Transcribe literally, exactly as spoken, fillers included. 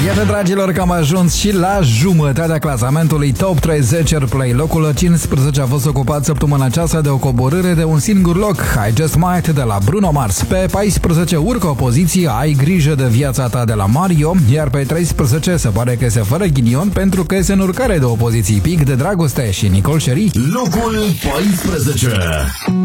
Iată, dragilor, că am ajuns și la jumătatea clasamentului Top treizeci Airplay. Locul cincisprezece a fost ocupat săptămâna aceasta de o coborâre de un singur loc, I Just Might de la Bruno Mars. Pe paisprezece urcă o poziție, Ai grijă de viața ta de la Mario, iar pe treisprezece se pare că este fără ghinion pentru că este în urcare de o poziție, Pic de dragoste și Nicole Cherie. Locul paisprezece.